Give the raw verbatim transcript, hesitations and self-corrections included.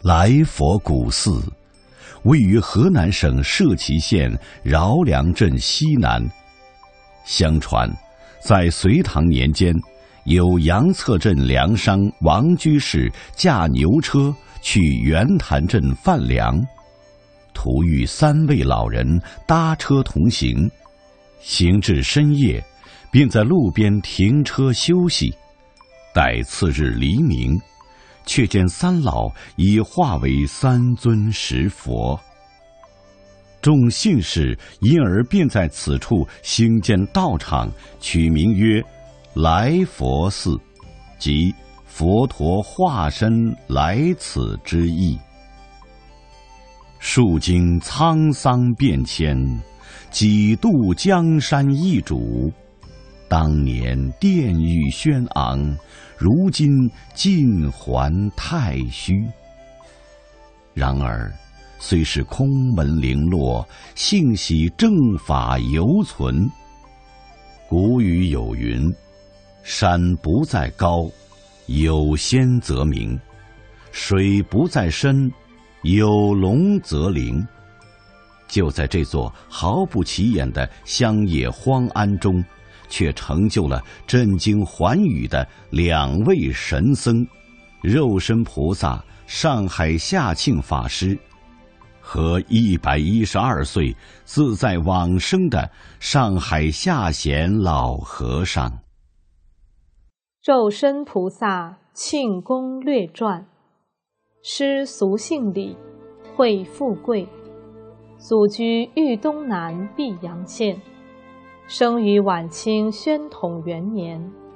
来佛古寺位于河南省社旗县饶梁镇西南。相传，在隋唐年间，有杨策镇粮商王居士驾牛车去袁潭镇贩粮，途遇三位老人搭车同行，行至深夜，便在路边停车休息。待次日黎明，却见三老已化为三尊石佛。众信士因而便在此处兴建道场，取名曰来佛寺，即佛陀化身来此之意。数经沧桑变迁，几度江山易主。当年殿宇轩昂，如今尽还太虚。然而虽是空门零落，幸喜正法犹存。古语有云：山不在高，有仙则名；水不在深，有龙则灵。就在这座毫不起眼的乡野荒庵中，却成就了震惊寰宇的两位神僧：肉身菩萨上海下庆法师和一百一十二岁自在往生的上海下贤老和尚。 肉身菩萨庆功略传。师俗姓李，讳富贵，祖居豫东南泌阳县，生于晚清宣统元年。